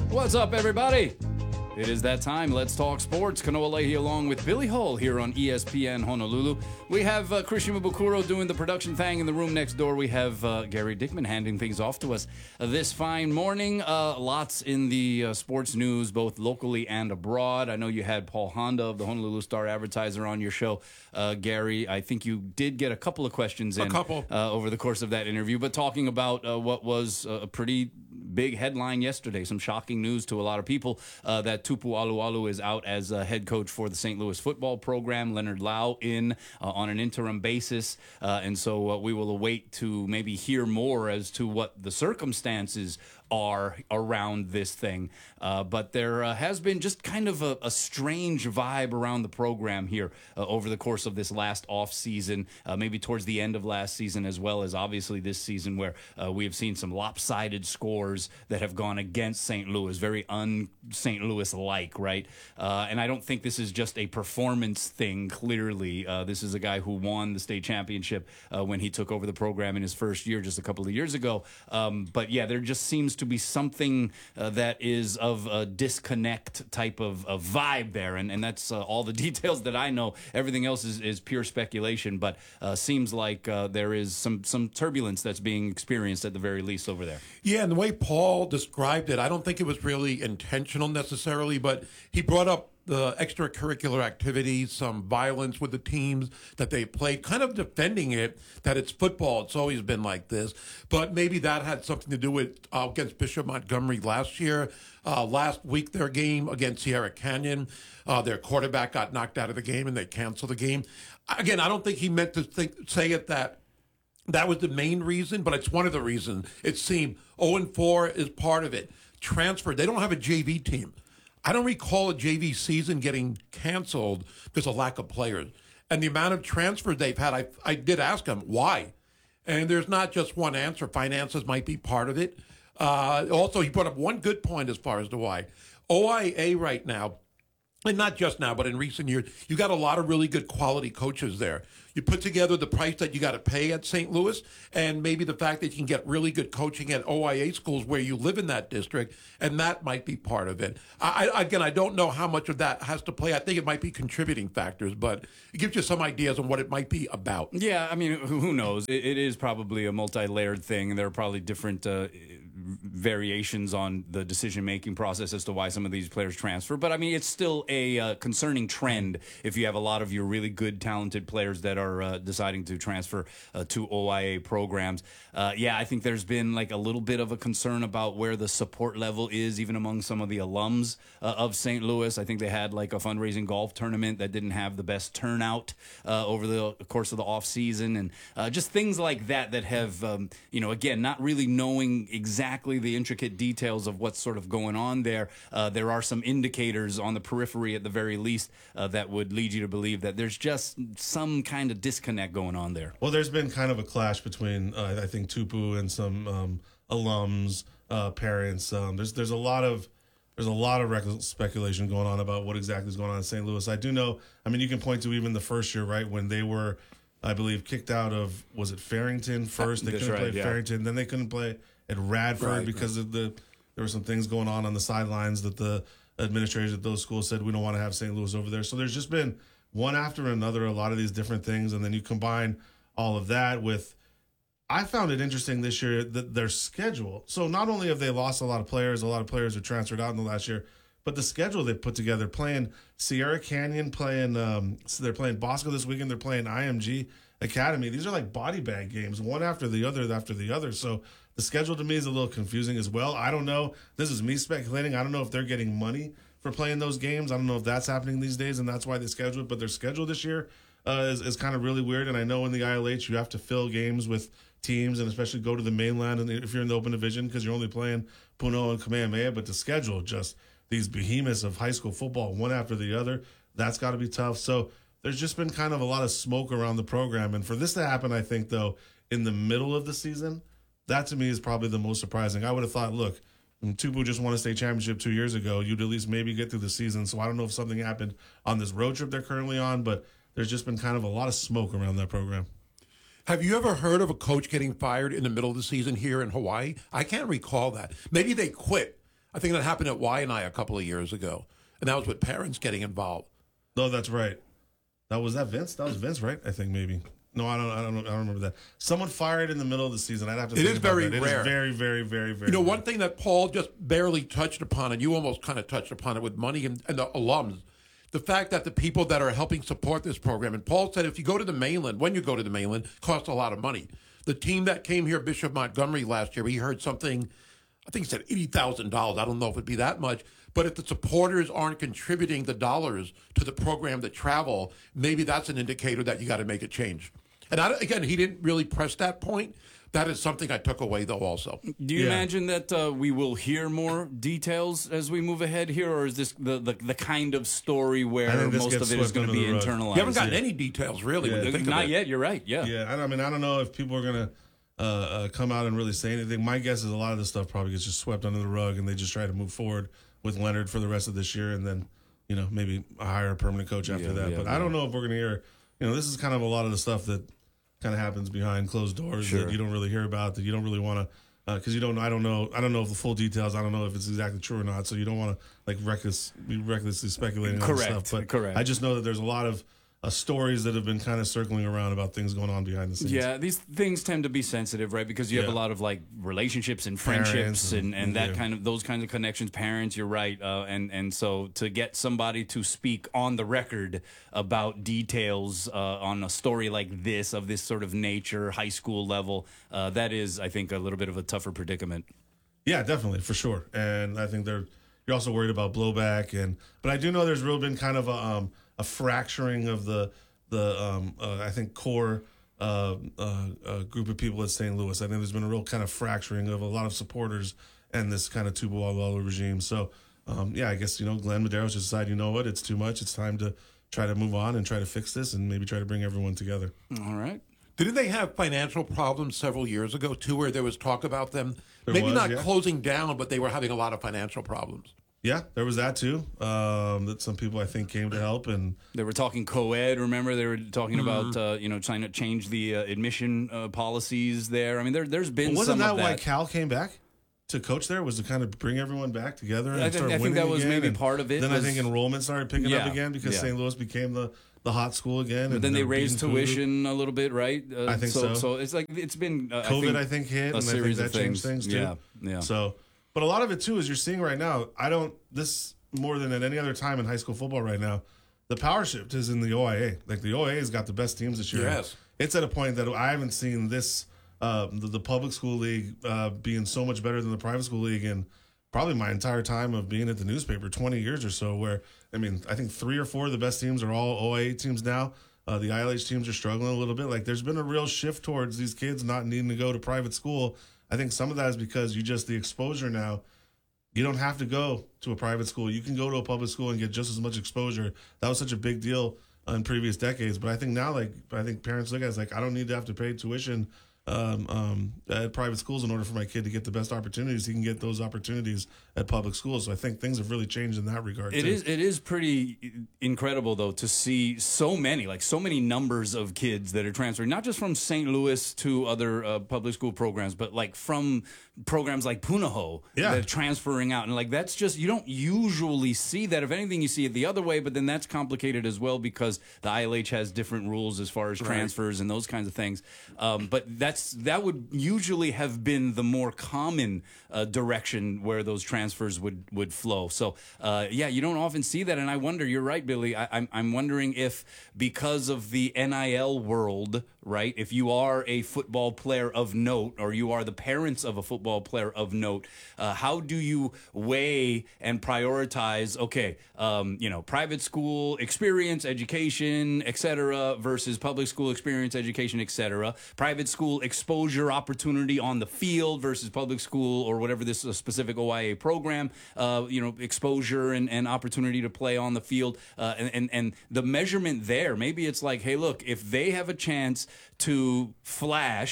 What's up, everybody? It is that time. Let's talk sports. Kanoa Leahy along with Billy Hull here on ESPN Honolulu. We have Christian Mabukuro doing the production thing in the room next door. We have Gary Dickman handing things off to us this fine morning. Lots in the sports news, both locally and abroad. I know you had Paul Honda of the Honolulu Star-Advertiser on your show, Gary. I think you did get a couple of questions in over the course of that interview, but talking about what was a pretty big headline yesterday, some shocking news to a lot of people, that Tupu Alualu is out as head coach for the St. Louis football program. Leonard Lau in on an interim basis. And so we will await to maybe hear more as to what the circumstances are around this thing. But there has been just kind of a strange vibe around the program here over the course of this last off season, maybe towards the end of last season, as well as obviously this season, where we have seen some lopsided scores that have gone against St. Louis, very un-St. Louis-like, right? And I don't think this is just a performance thing, clearly. This is a guy who won the state championship when he took over the program in his first year just a couple of years ago. But yeah, there just seems to be something that is of a disconnect type of vibe there. And that's all the details that I know. Everything else is pure speculation, but seems like there is some turbulence that's being experienced at the very least over there. Yeah, and the way Paul described it, I don't think it was really intentional necessarily, but he brought up the extracurricular activities, some violence with the teams that they played, kind of defending it, that it's football. It's always been like this. But maybe that had something to do with against Bishop Montgomery last year. Last week, their game against Sierra Canyon, their quarterback got knocked out of the game and they canceled the game. Again, I don't think he meant to say it that was the main reason, but it's one of the reasons. It seemed 0-4 is part of it. Transfer, they don't have a JV team. I don't recall a JV season getting canceled because of lack of players. And the amount of transfers they've had, I did ask him why. And there's not just one answer. Finances might be part of it. Also, he brought up one good point as far as to why. OIA right now, and not just now, but in recent years, you got a lot of really good quality coaches there. You put together the price that you got to pay at St. Louis, and maybe the fact that you can get really good coaching at OIA schools where you live in that district, and that might be part of it. I don't know how much of that has to play. I think it might be contributing factors, but it gives you some ideas on what it might be about. Yeah, I mean, who knows? It is probably a multi-layered thing, and there are probably different variations on the decision-making process as to why some of these players transfer. But, I mean, it's still a concerning trend if you have a lot of your really good, talented players that are deciding to transfer to OIA programs. I think there's been like a little bit of a concern about where the support level is, even among some of the alums of St. Louis. I think they had like a fundraising golf tournament that didn't have the best turnout over the course of the off season, and just things like that have, again, not really knowing exactly the intricate details of what's sort of going on there. There are some indicators on the periphery at the very least that would lead you to believe that there's just some kind of disconnect going on there. Well, there's been kind of a clash between I think Tupu and some alums, parents. There's a lot of speculation going on about what exactly is going on in St. Louis. I do know. I mean, you can point to even the first year, right, when they were, I believe, kicked out of, was it Farrington first? They couldn't play Farrington, then they couldn't play at Radford because of there were some things going on the sidelines that the administrators at those schools said we don't want to have St. Louis over there. So there's just been one after another, a lot of these different things, and then you combine all of that with, I found it interesting this year that their schedule. So not only have they lost a lot of players are transferred out in the last year, but the schedule they put together, playing Sierra Canyon, they're playing Bosco this weekend, they're playing IMG Academy. These are like body bag games, one after the other. So the schedule to me is a little confusing as well. I don't know. This is me speculating. I don't know if they're getting money for playing those games. I don't know if that's happening these days, and that's why they schedule it. But their schedule this year is kind of really weird. And I know in the ILH you have to fill games with teams, and especially go to the mainland, and if you're in the open division, because you're only playing Puno and Kamehameha. But the schedule, just these behemoths of high school football, one after the other, that's got to be tough. So there's just been kind of a lot of smoke around the program. And for this to happen, I think, though, in the middle of the season, that to me is probably the most surprising. I would have thought, look, Tupu just won a state championship 2 years ago. You'd at least maybe get through the season. So I don't know if something happened on this road trip they're currently on, but there's just been kind of a lot of smoke around that program. Have you ever heard of a coach getting fired in the middle of the season here in Hawaii? I can't recall that. Maybe they quit. I think that happened at Y&I a couple of years ago, and that was with parents getting involved. No, that's right. That was Vince. That was Vince, right? I think maybe. No, I don't remember that. Someone fired in the middle of the season. I'd have to. It think is about very that. rare. It is very, very, very, very. You know, one rare. thing that Paul just barely touched upon, and you almost kind of touched upon it with money and the alums, the fact that the people that are helping support this program, and Paul said if you go to the mainland, when you go to the mainland, it costs a lot of money. The team that came here, Bishop Montgomery, last year, he heard something, I think he said $80,000. I don't know if it'd be that much. But if the supporters aren't contributing the dollars to the program to travel, maybe that's an indicator that you got to make a change. And again, he didn't really press that point. That is something I took away, though, also. Do you imagine that we will hear more details as we move ahead here, or is this the kind of story where most of it is going to be internalized? You haven't gotten any details, really, when you think Not of it. yet, you're right, yeah. Yeah, I mean, I don't know if people are going to come out and really say anything. My guess is a lot of this stuff probably gets just swept under the rug, and they just try to move forward with Leonard for the rest of this year, and then, maybe hire a permanent coach after that. But I don't know if we're going to hear, this is kind of a lot of the stuff that kind of happens behind closed doors that you don't really hear about, that you don't really want to, because I don't know if the full details. I don't know if it's exactly true or not. So you don't want to be recklessly speculating on stuff. But correct. I just know that there's a lot of stories that have been kind of circling around about things going on behind the scenes. Yeah, these things tend to be sensitive, right? Because you have a lot of like relationships and friendships and that kind of those kinds of connections. Parents, you're right, and so to get somebody to speak on the record about details on a story like this of this sort of nature, high school level, that is, I think, a little bit of a tougher predicament. Yeah, definitely, for sure. And I think you're also worried about blowback, but I do know there's really been kind of a fracturing of the I think core group of people at St. Louis. I think there's been a real kind of fracturing of a lot of supporters and this kind of Tupuola regime. So I guess Glenn Medeiros just decided, you know what, it's too much. It's time to try to move on and try to fix this and maybe try to bring everyone together. All right. Didn't they have financial problems several years ago, too, where there was talk about them not closing down, but they were having a lot of financial problems? Yeah, there was that too. That some people I think came to help, and they were talking co-ed. Remember, they were talking about trying to change the admission policies there. I mean, there's been wasn't some that of why Cal came back to coach there? Was to kind of bring everyone back together and I start winning think that was again? maybe part of it. Then I think enrollment started picking up again because St. Louis became the hot school again. But then they raised tuition a little bit, right? I think so. So it's like it's been COVID. I think hit, and I think that changed things too. Yeah. So, but a lot of it too is you're seeing right now. This more than at any other time in high school football right now, the power shift is in the OIA. Like the OIA has got the best teams this year. Yes. It's at a point that I haven't seen this the public school league being so much better than the private school league in probably my entire time of being at the newspaper, 20 years or so, where, I mean, I think 3 or 4 of the best teams are all OIA teams now. The ILH teams are struggling a little bit. Like, there's been a real shift towards these kids not needing to go to private school. I think some of that is because the exposure now, you don't have to go to a private school. You can go to a public school and get just as much exposure. That was such a big deal in previous decades. But I think now, I think parents look at it as I don't need to have to pay tuition at private schools in order for my kid to get the best opportunities. He can get those opportunities at public schools. So I think things have really changed in that regard. It is pretty incredible though to see so many numbers of kids that are transferring, not just from St. Louis to other public school programs, but like from programs like Punahou that are transferring out. And that's just, you don't usually see that. If anything, you see it the other way, but then that's complicated as well because the ILH has different rules as far as transfers and those kinds of things. But that would usually have been the more common direction where those transfers would flow. So you don't often see that, and I wonder. You're right, Billy. I'm wondering if because of the NIL world, right? If you are a football player of note, or you are the parents of a football player of note, how do you weigh and prioritize? Okay, private school experience, education, etc., versus public school experience, education, etc. Private school exposure opportunity on the field versus public school or whatever this specific OIA program, exposure and opportunity to play on the field. And the measurement there, maybe it's like, hey, look, if they have a chance to flash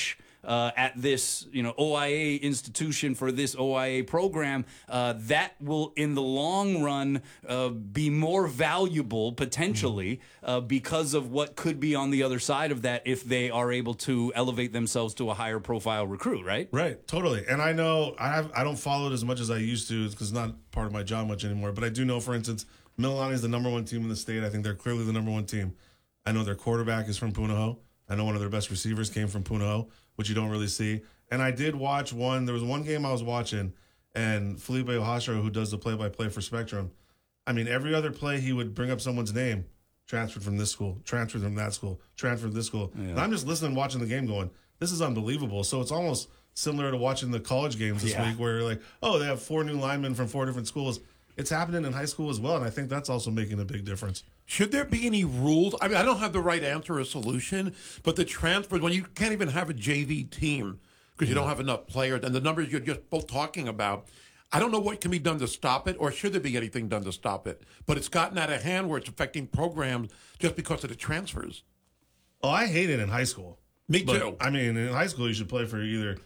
at this, OIA institution for this OIA program, that will, in the long run, be more valuable potentially because of what could be on the other side of that if they are able to elevate themselves to a higher profile recruit, right? Right, totally. And I know I don't follow it as much as I used to because it's not part of my job much anymore. But I do know, for instance, Mililani is the number one team in the state. I think they're clearly the number one team. I know their quarterback is from Punahou. I know one of their best receivers came from Punahou, which you don't really see. And I did watch there was one game I was watching, and Felipe Ohashiro, who does the play-by-play for Spectrum, I mean, every other play he would bring up someone's name, transferred from this school, transferred from that school, transferred to this school. Yeah. And I'm just listening, watching the game going, this is unbelievable. So it's almost similar to watching the college games this week where you're like, oh, they have 4 new linemen from 4 different schools. It's happening in high school as well, and I think that's also making a big difference. Should there be any rules? I mean, I don't have the right answer or solution, but the transfers, when you can't even have a JV team because you don't have enough players, and the numbers you're just both talking about, I don't know what can be done to stop it, or should there be anything done to stop it. But it's gotten out of hand where it's affecting programs just because of the transfers. Oh, I hate it in high school. Me too. I mean, in high school, you should play for either,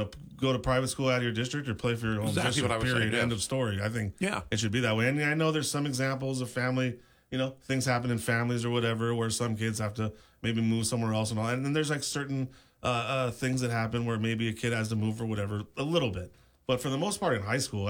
go to private school out of your district or play for your home district, what I was period, saying, yes. End of story. I think it should be that way. And I know there's some examples of family, things happen in families or whatever where some kids have to maybe move somewhere else and all. And then there's like certain things that happen where maybe a kid has to move or whatever a little bit. But for the most part in high school,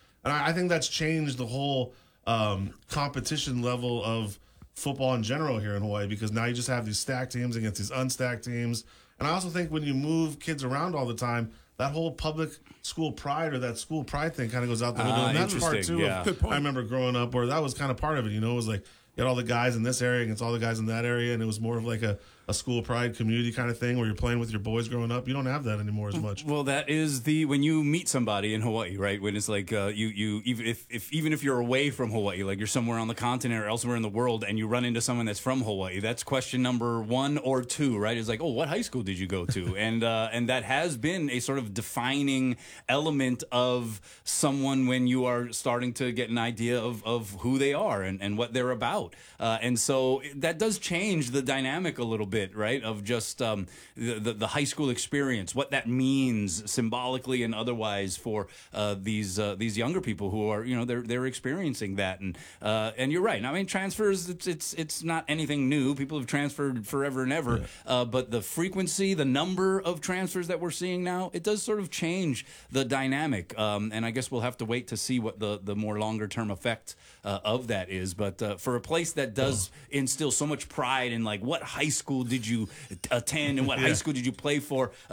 I think that's changed the whole competition level of football in general here in Hawaii because now you just have these stacked teams against these unstacked teams. And I also think when you move kids around all the time, that whole public school pride or that school pride thing kind of goes out the window. And that's part too. Yeah. I remember growing up where that was kind of part of it. It was like you had all the guys in this area against all the guys in that area, and it was more of like a school pride community kind of thing where you're playing with your boys growing up. You don't have that anymore as much. Well, that is when you meet somebody in Hawaii, right? When it's like you even if you're away from Hawaii, like you're somewhere on the continent or elsewhere in the world, and you run into someone that's from Hawaii, that's question number 1 or 2, right? It's like, oh, what high school did you go to? and that has been a sort of defining element of someone when you are starting to get an idea of who they are and what they're about. And so that does change the dynamic a little bit, right? Of just the high school experience, what that means symbolically and otherwise for these younger people who are, they're experiencing that. And you're right. I mean, transfers, it's not anything new. People have transferred forever and ever. Yeah. But the frequency, the number of transfers that we're seeing now, it does sort of change the dynamic. And I guess we'll have to wait to see what the more longer term effect of that is. But for a place that does instill so much pride in like what high school did you attend and what high school did you play for,